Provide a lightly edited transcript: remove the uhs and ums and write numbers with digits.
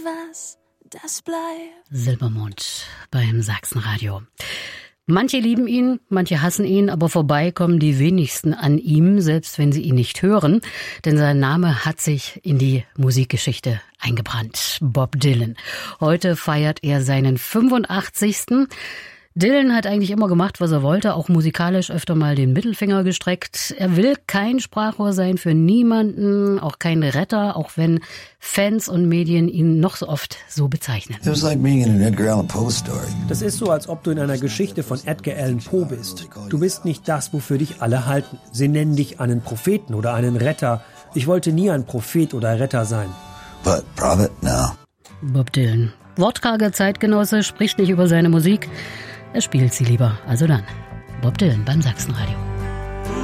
was das bleibt. Silbermond beim Sachsenradio. Manche lieben ihn, manche hassen ihn, aber vorbei kommen die wenigsten an ihm, selbst wenn sie ihn nicht hören. Denn sein Name hat sich in die Musikgeschichte eingebrannt. Bob Dylan. Heute feiert er seinen 85. Dylan hat eigentlich immer gemacht, was er wollte, auch musikalisch öfter mal den Mittelfinger gestreckt. Er will kein Sprachrohr sein für niemanden, auch kein Retter, auch wenn Fans und Medien ihn noch so oft so bezeichnen. Das ist so, als ob du in einer Geschichte von Edgar Allan Poe bist. Du bist nicht das, wofür dich alle halten. Sie nennen dich einen Propheten oder einen Retter. Ich wollte nie ein Prophet oder Retter sein. But prophet, no. Bob Dylan. Wortkarger Zeitgenosse, spricht nicht über seine Musik. Er spielt sie lieber. Also dann, Bob Dylan beim Sachsenradio.